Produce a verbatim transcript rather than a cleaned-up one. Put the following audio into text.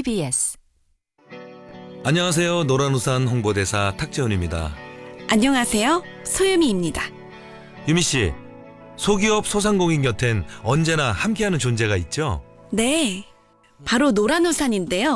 티비에스. 안녕하세요. 노란우산 홍보대사 탁재훈입니다. 안녕하세요. 소유미입니다. 유미 씨, 소기업 소상공인 곁엔 언제나 함께하는 존재가 있죠? 네, 바로 노란우산인데요.